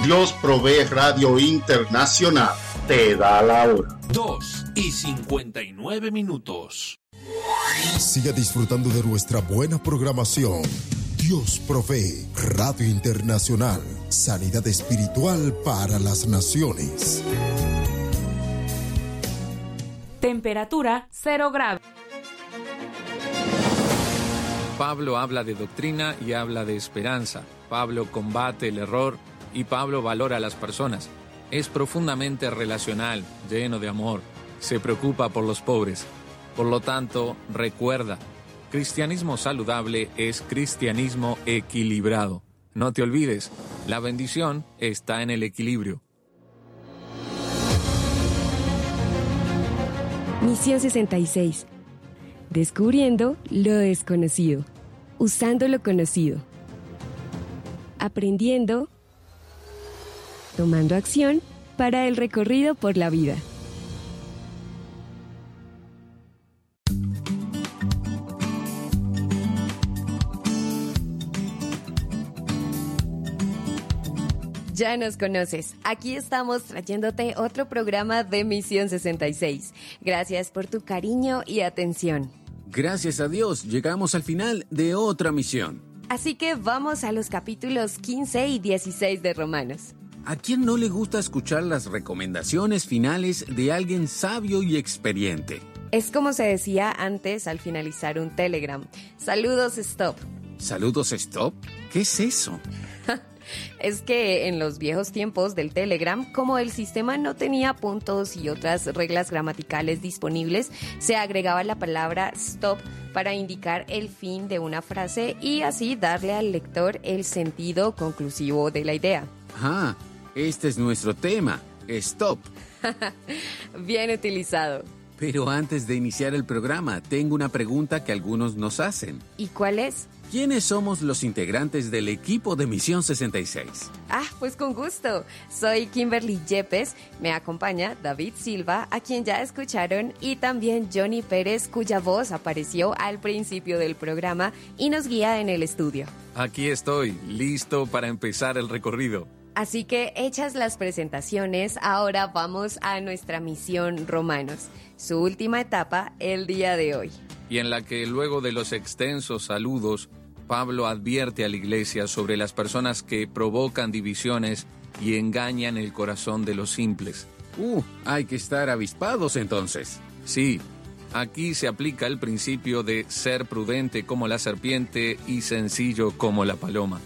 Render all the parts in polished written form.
Dios Provee Radio Internacional te da la hora. 2:59. Siga disfrutando de nuestra buena programación. Dios Provee Radio Internacional. Sanidad espiritual para las naciones. Temperatura 0 grados. Pablo habla de doctrina y habla de esperanza. Pablo combate el error y Pablo valora a las personas. Es profundamente relacional, lleno de amor. Se preocupa por los pobres. Por lo tanto, recuerda, cristianismo saludable es cristianismo equilibrado. No te olvides, la bendición está en el equilibrio. Misión 66. Descubriendo lo desconocido, usando lo conocido, aprendiendo, tomando acción para el recorrido por la vida. Ya nos conoces. Aquí estamos trayéndote otro programa de Misión 66. Gracias por tu cariño y atención. Gracias a Dios, llegamos al final de otra misión. Así que vamos a los capítulos 15 y 16 de Romanos. ¿A quién no le gusta escuchar las recomendaciones finales de alguien sabio y experiente? Es como se decía antes al finalizar un Telegram. Saludos, stop. ¿Saludos, stop? ¿Qué es eso? Es que en los viejos tiempos del Telegram, como el sistema no tenía puntos y otras reglas gramaticales disponibles, se agregaba la palabra stop para indicar el fin de una frase y así darle al lector el sentido conclusivo de la idea. Ah, este es nuestro tema, stop. Bien utilizado. Pero antes de iniciar el programa, tengo una pregunta que algunos nos hacen. ¿Y cuál es? ¿Quiénes somos los integrantes del equipo de Misión 66? Pues con gusto. Soy Kimberly Yepes, me acompaña David Silva, a quien ya escucharon, y también Johnny Pérez, cuya voz apareció al principio del programa y nos guía en el estudio. Aquí estoy, listo para empezar el recorrido. Así que hechas las presentaciones, ahora vamos a nuestra misión Romanos, su última etapa el día de hoy. Y en la que luego de los extensos saludos, Pablo advierte a la iglesia sobre las personas que provocan divisiones y engañan el corazón de los simples. Hay que estar avispados entonces. Sí, aquí se aplica el principio de ser prudente como la serpiente y sencillo como la paloma.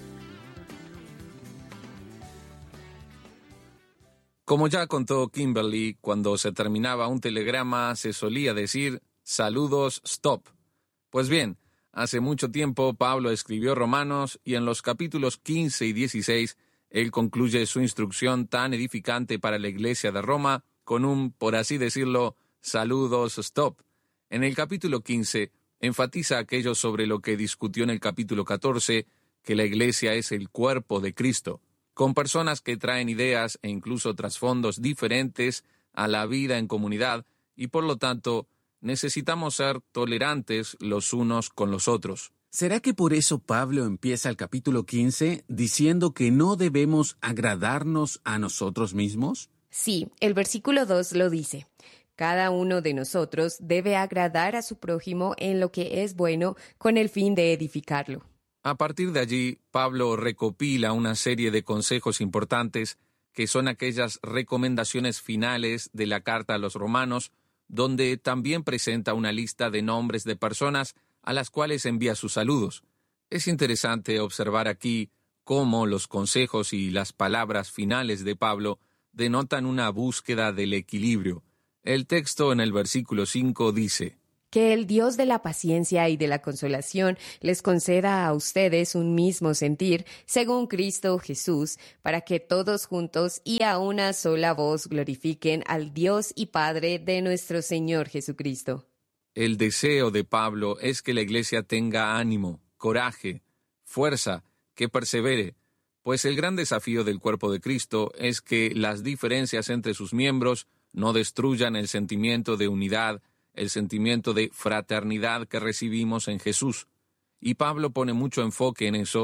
Como ya contó Kimberly, cuando se terminaba un telegrama se solía decir saludos, stop. Pues bien, hace mucho tiempo Pablo escribió Romanos y en los capítulos 15 y 16 él concluye su instrucción tan edificante para la iglesia de Roma con un, por así decirlo, saludos, stop. En el capítulo 15 enfatiza aquello sobre lo que discutió en el capítulo 14, que la iglesia es el cuerpo de Cristo, con personas que traen ideas e incluso trasfondos diferentes a la vida en comunidad y por lo tanto necesitamos ser tolerantes los unos con los otros. ¿Será que por eso Pablo empieza el capítulo 15 diciendo que no debemos agradarnos a nosotros mismos? Sí, el versículo 2 lo dice. Cada uno de nosotros debe agradar a su prójimo en lo que es bueno con el fin de edificarlo. A partir de allí, Pablo recopila una serie de consejos importantes que son aquellas recomendaciones finales de la carta a los romanos, donde también presenta una lista de nombres de personas a las cuales envía sus saludos. Es interesante observar aquí cómo los consejos y las palabras finales de Pablo denotan una búsqueda del equilibrio. El texto en el versículo 5 dice: Que el Dios de la paciencia y de la consolación les conceda a ustedes un mismo sentir, según Cristo Jesús, para que todos juntos y a una sola voz glorifiquen al Dios y Padre de nuestro Señor Jesucristo. El deseo de Pablo es que la iglesia tenga ánimo, coraje, fuerza, que persevere, pues el gran desafío del cuerpo de Cristo es que las diferencias entre sus miembros no destruyan el sentimiento de unidad, el sentimiento de fraternidad que recibimos en Jesús. Y Pablo pone mucho enfoque en eso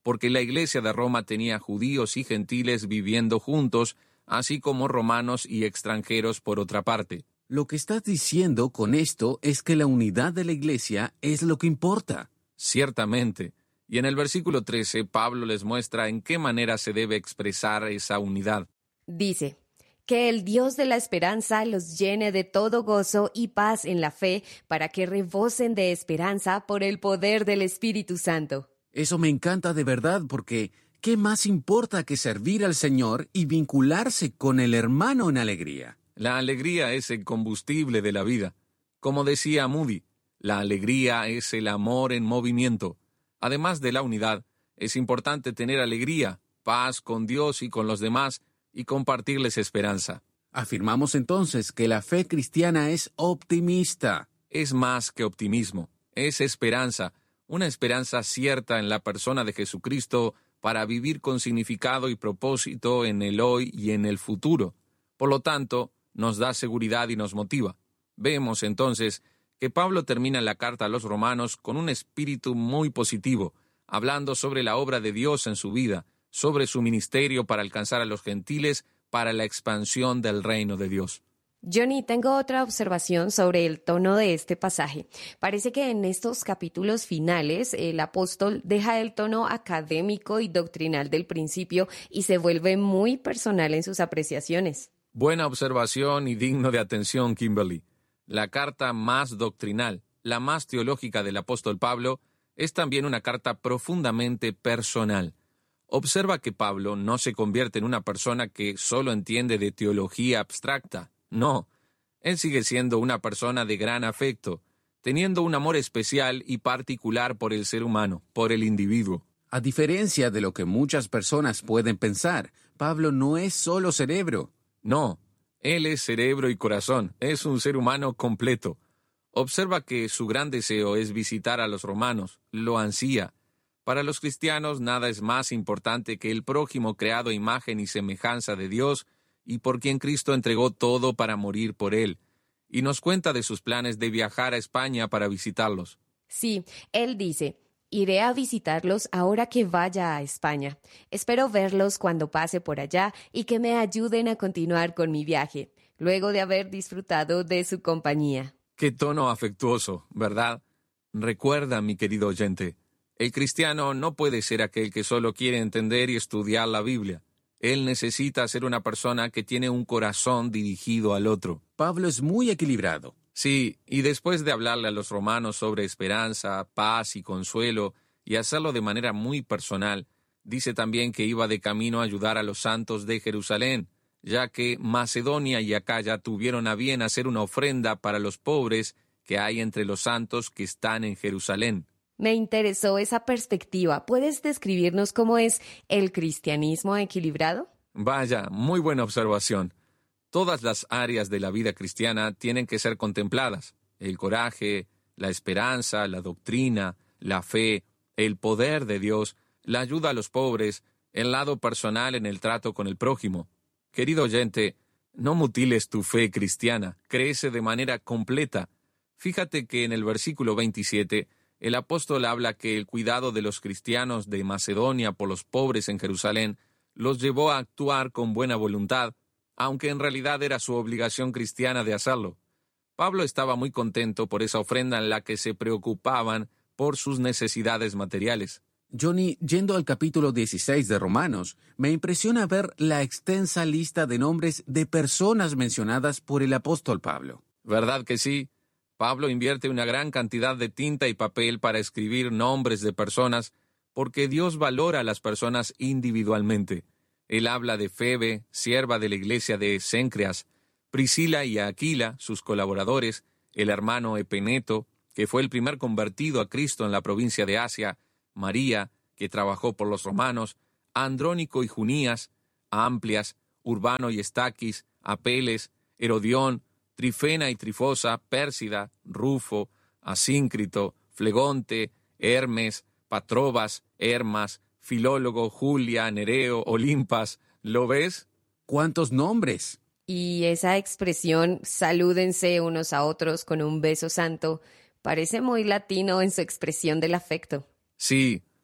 porque la iglesia de Roma tenía judíos y gentiles viviendo juntos, así como romanos y extranjeros por otra parte. Lo que estás diciendo con esto es que la unidad de la iglesia es lo que importa. Ciertamente. Y en el versículo 13, Pablo les muestra en qué manera se debe expresar esa unidad. Dice, que el Dios de la esperanza los llene de todo gozo y paz en la fe, para que rebosen de esperanza por el poder del Espíritu Santo. Eso me encanta de verdad porque ¿qué más importa que servir al Señor y vincularse con el hermano en alegría? La alegría es el combustible de la vida. Como decía Moody, la alegría es el amor en movimiento. Además de la unidad, es importante tener alegría, paz con Dios y con los demás y compartirles esperanza. Afirmamos entonces que la fe cristiana es optimista. Es más que optimismo, es esperanza, una esperanza cierta en la persona de Jesucristo para vivir con significado y propósito en el hoy y en el futuro. Por lo tanto, nos da seguridad y nos motiva. Vemos entonces que Pablo termina la carta a los romanos con un espíritu muy positivo, hablando sobre la obra de Dios en su vida, sobre su ministerio para alcanzar a los gentiles, para la expansión del reino de Dios. Johnny, tengo otra observación sobre el tono de este pasaje. Parece que en estos capítulos finales el apóstol deja el tono académico y doctrinal del principio y se vuelve muy personal en sus apreciaciones. Buena observación y digno de atención, Kimberly. La carta más doctrinal, la más teológica del apóstol Pablo, es también una carta profundamente personal. Observa que Pablo no se convierte en una persona que solo entiende de teología abstracta. No, él sigue siendo una persona de gran afecto, teniendo un amor especial y particular por el ser humano, por el individuo. A diferencia de lo que muchas personas pueden pensar, Pablo no es solo cerebro. No, él es cerebro y corazón, es un ser humano completo. Observa que su gran deseo es visitar a los romanos, lo ansía. Para los cristianos nada es más importante que el prójimo creado a imagen y semejanza de Dios y por quien Cristo entregó todo para morir por él. Y nos cuenta de sus planes de viajar a España para visitarlos. Sí, él dice, iré a visitarlos ahora que vaya a España. Espero verlos cuando pase por allá y que me ayuden a continuar con mi viaje, luego de haber disfrutado de su compañía. Qué tono afectuoso, ¿verdad? Recuerda, mi querido oyente, el cristiano no puede ser aquel que solo quiere entender y estudiar la Biblia. Él necesita ser una persona que tiene un corazón dirigido al otro. Pablo es muy equilibrado. Sí, y después de hablarle a los romanos sobre esperanza, paz y consuelo, y hacerlo de manera muy personal, dice también que iba de camino a ayudar a los santos de Jerusalén, ya que Macedonia y Acaya tuvieron a bien hacer una ofrenda para los pobres que hay entre los santos que están en Jerusalén. Me interesó esa perspectiva. ¿Puedes describirnos cómo es el cristianismo equilibrado? Vaya, muy buena observación. Todas las áreas de la vida cristiana tienen que ser contempladas. El coraje, la esperanza, la doctrina, la fe, el poder de Dios, la ayuda a los pobres, el lado personal en el trato con el prójimo. Querido oyente, no mutiles tu fe cristiana, crece de manera completa. Fíjate que en el versículo 27, el apóstol habla que el cuidado de los cristianos de Macedonia por los pobres en Jerusalén los llevó a actuar con buena voluntad, aunque en realidad era su obligación cristiana de hacerlo. Pablo estaba muy contento por esa ofrenda en la que se preocupaban por sus necesidades materiales. Johnny, yendo al capítulo 16 de Romanos, me impresiona ver la extensa lista de nombres de personas mencionadas por el apóstol Pablo. ¿Verdad que sí? Pablo invierte una gran cantidad de tinta y papel para escribir nombres de personas, porque Dios valora a las personas individualmente. Él habla de Febe, sierva de la iglesia de Cencreas, Priscila y Aquila, sus colaboradores, el hermano Epeneto, que fue el primer convertido a Cristo en la provincia de Asia, María, que trabajó por los romanos, a Andrónico y Junías, a Amplias, Urbano y Estaquis, Apeles, Herodión, Trifena y Trifosa, Pérsida, Rufo, Asíncrito, Flegonte, Hermes, Patrobas, Hermas, Filólogo, Julia, Nereo, Olimpas. ¿Lo ves? ¿Cuántos nombres? Y esa expresión, salúdense unos a otros con un beso santo, parece muy latino en su expresión del afecto. Sí,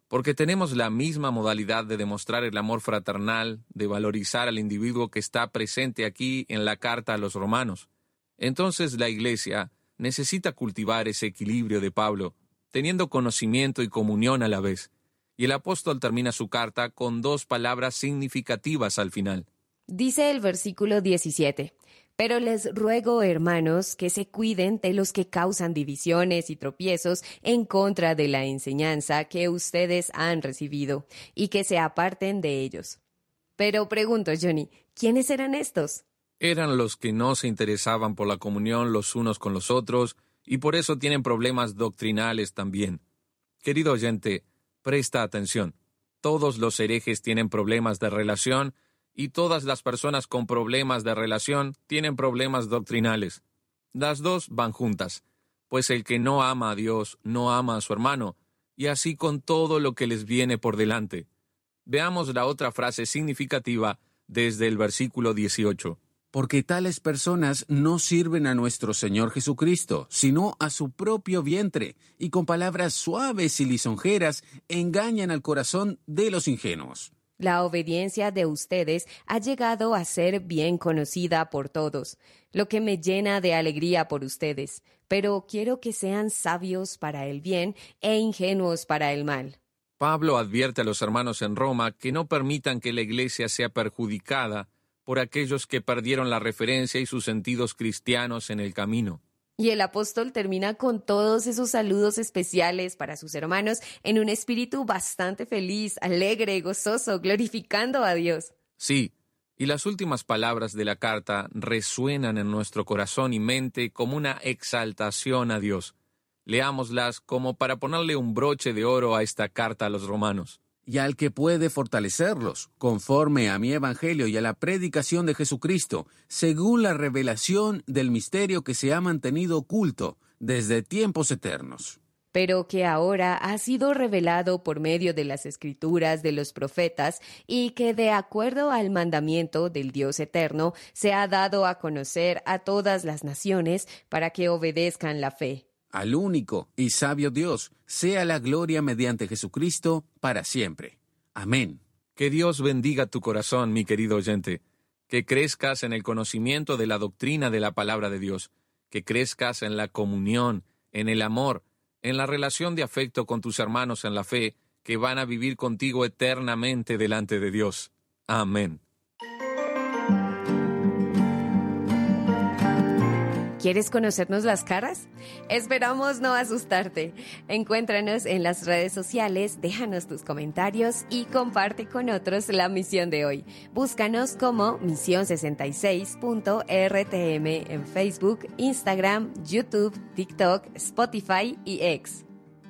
porque tenemos la misma modalidad de demostrar el amor fraternal, de valorizar al individuo que está presente aquí en la carta a los romanos. Entonces la Iglesia necesita cultivar ese equilibrio de Pablo, teniendo conocimiento y comunión a la vez. Y el apóstol termina su carta con 2 palabras significativas al final. Dice el versículo 17, pero les ruego, hermanos, que se cuiden de los que causan divisiones y tropiezos en contra de la enseñanza que ustedes han recibido, y que se aparten de ellos. Pero pregunto, Johnny, ¿quiénes eran estos? Eran los que no se interesaban por la comunión los unos con los otros, y por eso tienen problemas doctrinales también. Querido oyente, presta atención. Todos los herejes tienen problemas de relación, y todas las personas con problemas de relación tienen problemas doctrinales. Las dos van juntas, pues el que no ama a Dios no ama a su hermano, y así con todo lo que les viene por delante. Veamos la otra frase significativa desde el versículo 18. Porque tales personas no sirven a nuestro Señor Jesucristo, sino a su propio vientre, y con palabras suaves y lisonjeras engañan al corazón de los ingenuos. La obediencia de ustedes ha llegado a ser bien conocida por todos, lo que me llena de alegría por ustedes, pero quiero que sean sabios para el bien e ingenuos para el mal. Pablo advierte a los hermanos en Roma que no permitan que la iglesia sea perjudicada por aquellos que perdieron la referencia y sus sentidos cristianos en el camino. Y el apóstol termina con todos esos saludos especiales para sus hermanos en un espíritu bastante feliz, alegre, gozoso, glorificando a Dios. Sí, y las últimas palabras de la carta resuenan en nuestro corazón y mente como una exaltación a Dios. Leámoslas como para ponerle un broche de oro a esta carta a los romanos. Y al que puede fortalecerlos, conforme a mi evangelio y a la predicación de Jesucristo, según la revelación del misterio que se ha mantenido oculto desde tiempos eternos. Pero que ahora ha sido revelado por medio de las escrituras de los profetas y que de acuerdo al mandamiento del Dios eterno se ha dado a conocer a todas las naciones para que obedezcan la fe. Al único y sabio Dios, sea la gloria mediante Jesucristo para siempre. Amén. Que Dios bendiga tu corazón, mi querido oyente. Que crezcas en el conocimiento de la doctrina de la palabra de Dios. Que crezcas en la comunión, en el amor, en la relación de afecto con tus hermanos en la fe, que van a vivir contigo eternamente delante de Dios. Amén. ¿Quieres conocernos las caras? Esperamos no asustarte. Encuéntranos en las redes sociales, déjanos tus comentarios y comparte con otros la misión de hoy. Búscanos como Misión66.rtm en Facebook, Instagram, YouTube, TikTok, Spotify y X.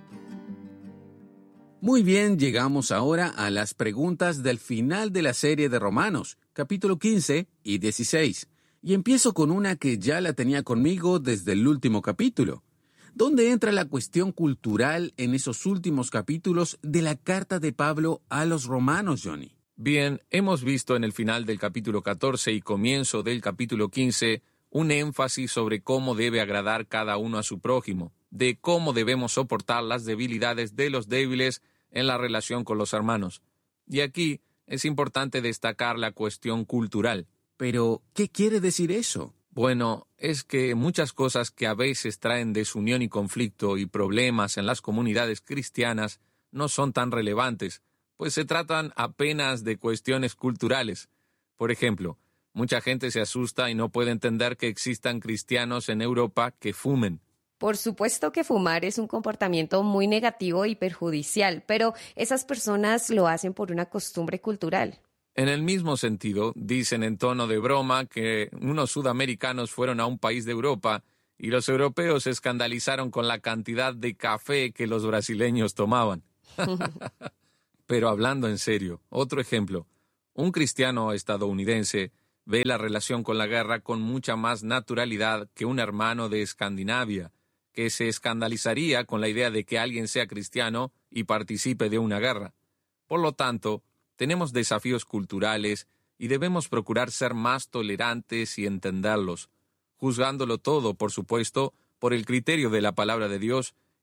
Muy bien, llegamos ahora a las preguntas del final de la serie de Romanos, capítulo 15 y 16. Y empiezo con una que ya la tenía conmigo desde el último capítulo. ¿Dónde entra la cuestión cultural en esos últimos capítulos de la carta de Pablo a los romanos, Johnny? Bien, hemos visto en el final del capítulo 14 y comienzo del capítulo 15 un énfasis sobre cómo debe agradar cada uno a su prójimo, de cómo debemos soportar las debilidades de los débiles en la relación con los hermanos. Y aquí es importante destacar la cuestión cultural. Pero, ¿qué quiere decir eso? Bueno, es que muchas cosas que a veces traen desunión y conflicto y problemas en las comunidades cristianas no son tan relevantes, pues se tratan apenas de cuestiones culturales. Por ejemplo, mucha gente se asusta y no puede entender que existan cristianos en Europa que fumen. Por supuesto que fumar es un comportamiento muy negativo y perjudicial, pero esas personas lo hacen por una costumbre cultural. En el mismo sentido, dicen en tono de broma que unos sudamericanos fueron a un país de Europa y los europeos se escandalizaron con la cantidad de café que los brasileños tomaban. Pero hablando en serio, otro ejemplo. Un cristiano estadounidense ve la relación con la guerra con mucha más naturalidad que un hermano de Escandinavia, que se escandalizaría con la idea de que alguien sea cristiano y participe de una guerra. Por lo tanto, tenemos desafíos culturales y debemos procurar ser más tolerantes y entenderlos, juzgándolo todo, por supuesto, por el criterio de la palabra de Dios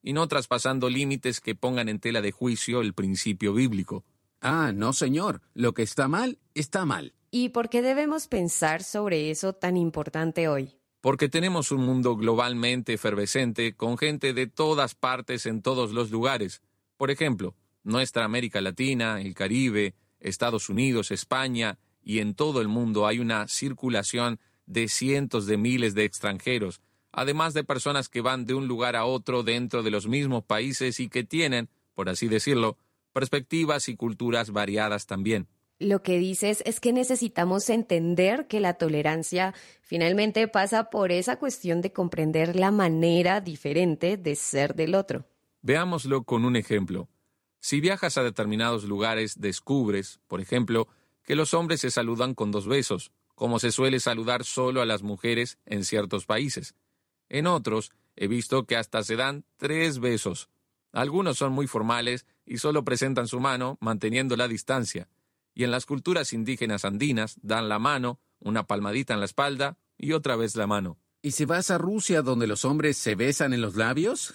y no traspasando límites que pongan en tela de juicio el principio bíblico. Ah, no, señor. Lo que está mal, está mal. ¿Y por qué debemos pensar sobre eso tan importante hoy? Porque tenemos un mundo globalmente efervescente con gente de todas partes en todos los lugares. Por ejemplo, nuestra América Latina, el Caribe, Estados Unidos, España, y en todo el mundo hay una circulación de cientos de miles de extranjeros, además de personas que van de un lugar a otro dentro de los mismos países y que tienen, por así decirlo, perspectivas y culturas variadas también. Lo que dices es que necesitamos entender que la tolerancia finalmente pasa por esa cuestión de comprender la manera diferente de ser del otro. Veámoslo con un ejemplo. Si viajas a determinados lugares, descubres, por ejemplo, que los hombres se saludan con 2 besos, como se suele saludar solo a las mujeres en ciertos países. En otros, he visto que hasta se dan 3 besos. Algunos son muy formales y solo presentan su mano manteniendo la distancia. Y en las culturas indígenas andinas dan la mano, una palmadita en la espalda y otra vez la mano. ¿Y si vas a Rusia donde los hombres se besan en los labios?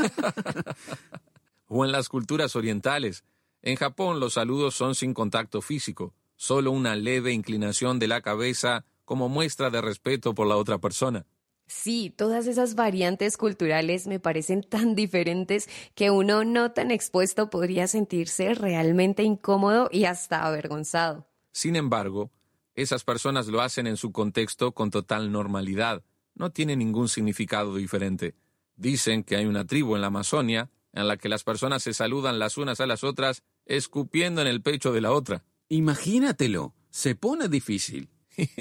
O en las culturas orientales. En Japón los saludos son sin contacto físico, solo una leve inclinación de la cabeza como muestra de respeto por la otra persona. Sí, todas esas variantes culturales me parecen tan diferentes que uno no tan expuesto podría sentirse realmente incómodo y hasta avergonzado. Sin embargo, esas personas lo hacen en su contexto con total normalidad. No tiene ningún significado diferente. Dicen que hay una tribu en la Amazonia en la que las personas se saludan las unas a las otras escupiendo en el pecho de la otra. Imagínatelo. Se pone difícil.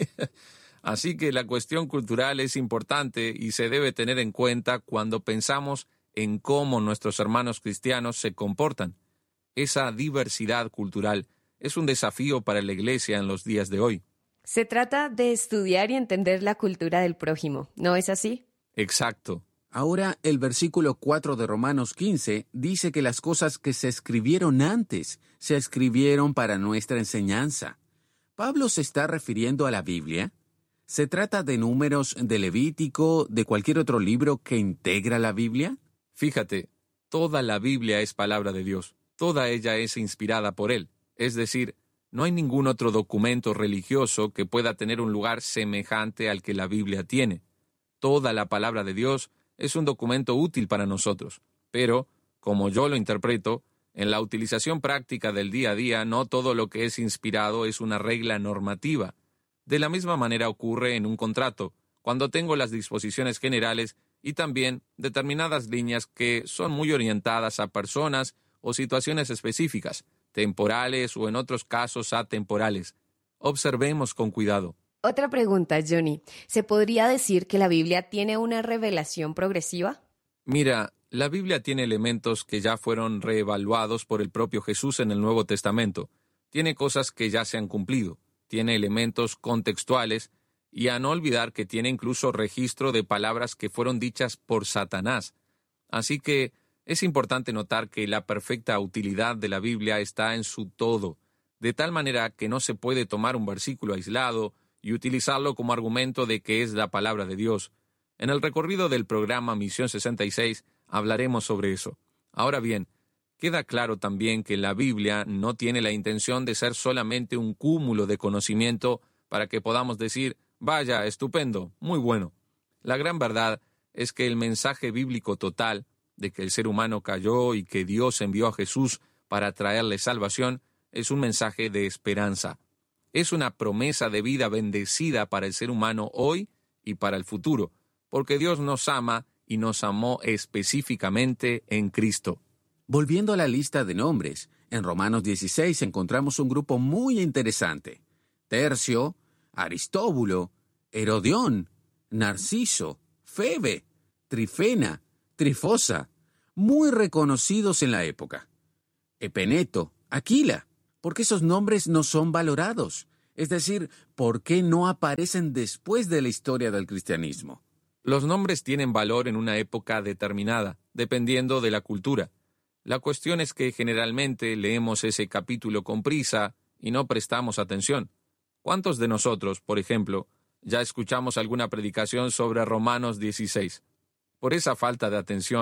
Así que la cuestión cultural es importante y se debe tener en cuenta cuando pensamos en cómo nuestros hermanos cristianos se comportan. Esa diversidad cultural es un desafío para la Iglesia en los días de hoy. Se trata de estudiar y entender la cultura del prójimo, ¿no es así? Exacto. Ahora, el versículo 4 de Romanos 15 dice que las cosas que se escribieron antes se escribieron para nuestra enseñanza. ¿Pablo se está refiriendo a la Biblia? ¿Se trata de números de Levítico, de cualquier otro libro que integra la Biblia? Fíjate, toda la Biblia es palabra de Dios. Toda ella es inspirada por Él. Es decir, no hay ningún otro documento religioso que pueda tener un lugar semejante al que la Biblia tiene. Toda la palabra de Dios es un documento útil para nosotros. Pero, como yo lo interpreto, en la utilización práctica del día a día no todo lo que es inspirado es una regla normativa. De la misma manera ocurre en un contrato, cuando tengo las disposiciones generales y también determinadas líneas que son muy orientadas a personas o situaciones específicas, temporales o en otros casos atemporales. Observemos con cuidado. Otra pregunta, Johnny. ¿Se podría decir que la Biblia tiene una revelación progresiva? Mira, la Biblia tiene elementos que ya fueron reevaluados por el propio Jesús en el Nuevo Testamento. Tiene cosas que ya se han cumplido. Tiene elementos contextuales y a no olvidar que tiene incluso registro de palabras que fueron dichas por Satanás. Así que es importante notar que la perfecta utilidad de la Biblia está en su todo, de tal manera que no se puede tomar un versículo aislado y utilizarlo como argumento de que es la palabra de Dios. En el recorrido del programa Misión 66 hablaremos sobre eso. Ahora bien, queda claro también que la Biblia no tiene la intención de ser solamente un cúmulo de conocimiento para que podamos decir, vaya, estupendo, muy bueno. La gran verdad es que el mensaje bíblico total, de que el ser humano cayó y que Dios envió a Jesús para traerle salvación, es un mensaje de esperanza. Es una promesa de vida bendecida para el ser humano hoy y para el futuro, porque Dios nos ama y nos amó específicamente en Cristo. Volviendo a la lista de nombres, en Romanos 16 encontramos un grupo muy interesante. Tercio, Aristóbulo, Herodión, Narciso, Febe, Trifena, Trifosa, muy reconocidos en la época. Epeneto, Aquila, ¿por qué esos nombres no son valorados? Es decir, ¿por qué no aparecen después de la historia del cristianismo? Los nombres tienen valor en una época determinada, dependiendo de la cultura. La cuestión es que generalmente leemos ese capítulo con prisa y no prestamos atención. ¿Cuántos de nosotros, por ejemplo, ya escuchamos alguna predicación sobre Romanos 16? Por esa falta de atención,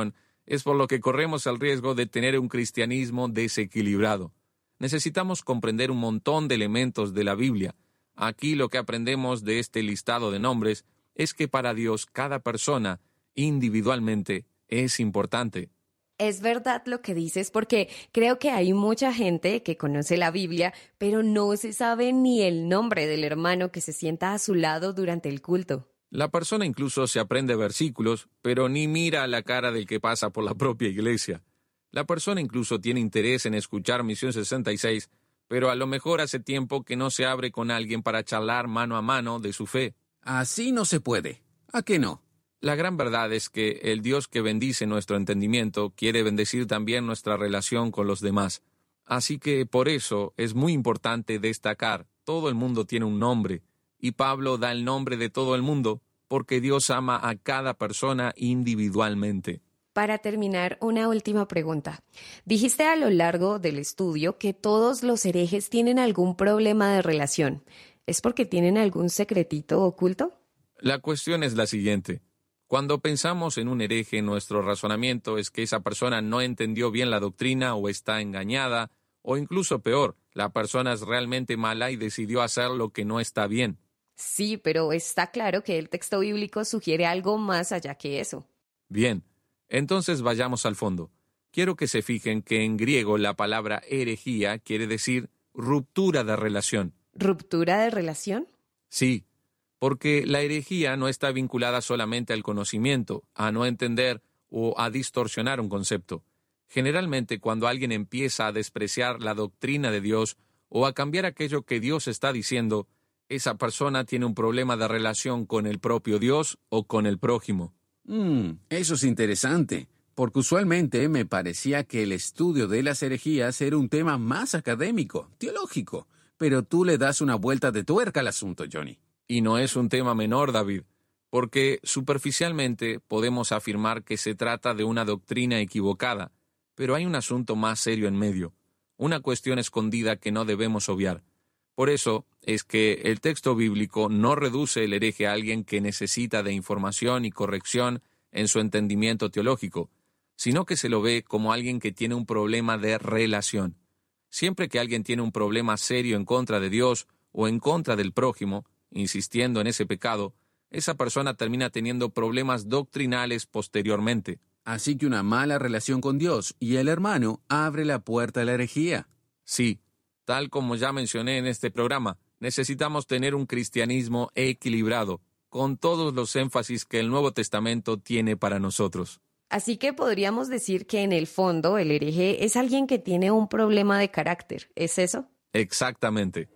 Es por lo que corremos el riesgo de tener un cristianismo desequilibrado. Necesitamos comprender un montón de elementos de la Biblia. Aquí lo que aprendemos de este listado de nombres es que para Dios cada persona, individualmente, es importante. Es verdad lo que dices, porque creo que hay mucha gente que conoce la Biblia, pero no se sabe ni el nombre del hermano que se sienta a su lado durante el culto. La persona incluso se aprende versículos, pero ni mira a la cara del que pasa por la propia iglesia. La persona incluso tiene interés en escuchar Misión 66, pero a lo mejor hace tiempo que no se abre con alguien para charlar mano a mano de su fe. Así no se puede. ¿A qué no? La gran verdad es que el Dios que bendice nuestro entendimiento quiere bendecir también nuestra relación con los demás. Así que por eso es muy importante destacar, todo el mundo tiene un nombre, y Pablo da el nombre de todo el mundo, porque Dios ama a cada persona individualmente. Para terminar, una última pregunta. Dijiste a lo largo del estudio que todos los herejes tienen algún problema de relación. ¿Es porque tienen algún secretito oculto? La cuestión es la siguiente. Cuando pensamos en un hereje, nuestro razonamiento es que esa persona no entendió bien la doctrina o está engañada, o incluso peor, la persona es realmente mala y decidió hacer lo que no está bien. Sí, pero está claro que el texto bíblico sugiere algo más allá que eso. Bien, entonces vayamos al fondo. Quiero que se fijen que en griego la palabra herejía quiere decir ruptura de relación. ¿Ruptura de relación? Sí, porque la herejía no está vinculada solamente al conocimiento, a no entender o a distorsionar un concepto. Generalmente, cuando alguien empieza a despreciar la doctrina de Dios o a cambiar aquello que Dios está diciendo, esa persona tiene un problema de relación con el propio Dios o con el prójimo. Eso es interesante, porque usualmente me parecía que el estudio de las herejías era un tema más académico, teológico, pero tú le das una vuelta de tuerca al asunto, Johnny. Y no es un tema menor, David, porque superficialmente podemos afirmar que se trata de una doctrina equivocada, pero hay un asunto más serio en medio, una cuestión escondida que no debemos obviar. Por eso es que el texto bíblico no reduce el hereje a alguien que necesita de información y corrección en su entendimiento teológico, sino que se lo ve como alguien que tiene un problema de relación. Siempre que alguien tiene un problema serio en contra de Dios o en contra del prójimo, insistiendo en ese pecado, esa persona termina teniendo problemas doctrinales posteriormente. Así que una mala relación con Dios y el hermano abre la puerta a la herejía. Sí, tal como ya mencioné en este programa, necesitamos tener un cristianismo equilibrado, con todos los énfasis que el Nuevo Testamento tiene para nosotros. Así que podríamos decir que en el fondo el hereje es alguien que tiene un problema de carácter, ¿es eso? Exactamente.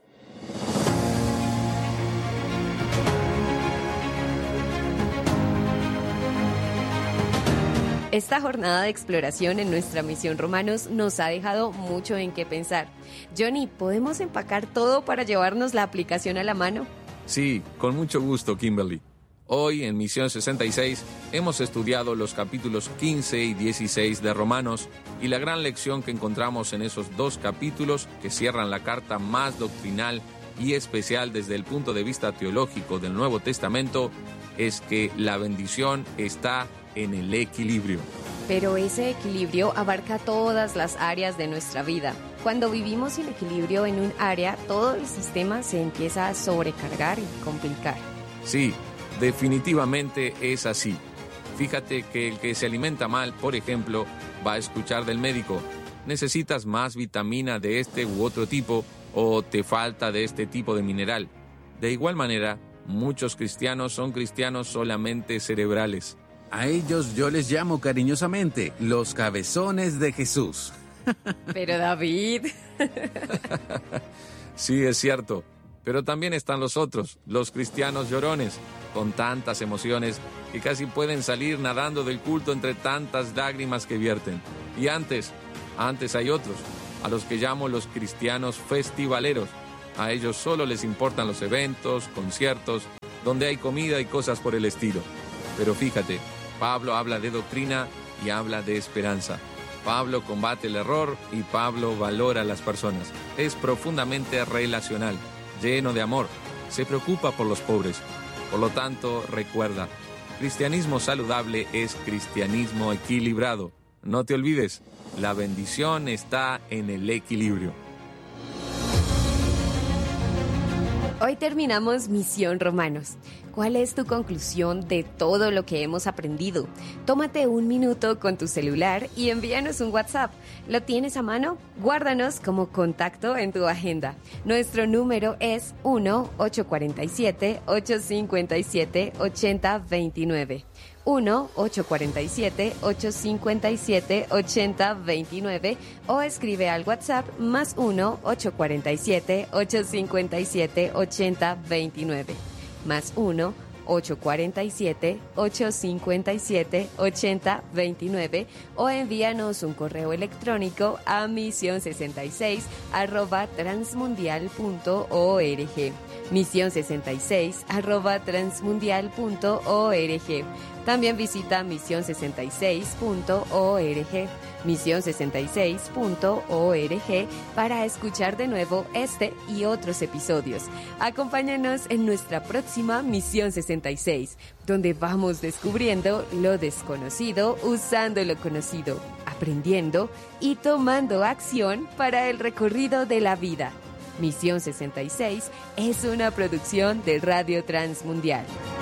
Esta jornada de exploración en nuestra misión Romanos nos ha dejado mucho en qué pensar. Johnny, ¿podemos empacar todo para llevarnos la aplicación a la mano? Sí, con mucho gusto, Kimberly. Hoy, en Misión 66, hemos estudiado los capítulos 15 y 16 de Romanos, y la gran lección que encontramos en esos dos capítulos, que cierran la carta más doctrinal y especial desde el punto de vista teológico del Nuevo Testamento, es que la bendición está en el equilibrio. Pero ese equilibrio abarca todas las áreas de nuestra vida. Cuando vivimos sin equilibrio en un área, todo el sistema se empieza a sobrecargar y complicar. Sí, definitivamente es así. Fíjate que el que se alimenta mal, por ejemplo, va a escuchar del médico: necesitas más vitamina de este u otro tipo, o te falta de este tipo de mineral. De igual manera, muchos cristianos son cristianos solamente cerebrales. A ellos yo les llamo cariñosamente los cabezones de Jesús. Pero David... Sí, es cierto. Pero también están los otros, los cristianos llorones, con tantas emociones que casi pueden salir nadando del culto entre tantas lágrimas que vierten. Y antes hay otros, a los que llamo los cristianos festivaleros. A ellos solo les importan los eventos, conciertos, donde hay comida y cosas por el estilo. Pero fíjate, Pablo habla de doctrina y habla de esperanza. Pablo combate el error y Pablo valora a las personas. Es profundamente relacional, lleno de amor. Se preocupa por los pobres. Por lo tanto, recuerda, cristianismo saludable es cristianismo equilibrado. No te olvides, la bendición está en el equilibrio. Hoy terminamos Misión Romanos. ¿Cuál es tu conclusión de todo lo que hemos aprendido? Tómate un minuto con tu celular y envíanos un WhatsApp. ¿Lo tienes a mano? Guárdanos como contacto en tu agenda. Nuestro número es 1-847-857-8029. 1-847-857-8029 o escribe al WhatsApp más 1-847-857-8029. Más 1-847-857-8029 o envíanos un correo electrónico a misión66@transmundial.org. misión66@transmundial.org. También visita misión66.org. misión66.org para escuchar de nuevo este y otros episodios. Acompáñanos en nuestra próxima Misión 66, donde vamos descubriendo lo desconocido usando lo conocido, aprendiendo y tomando acción para el recorrido de la vida. Misión 66 es una producción de Radio Transmundial.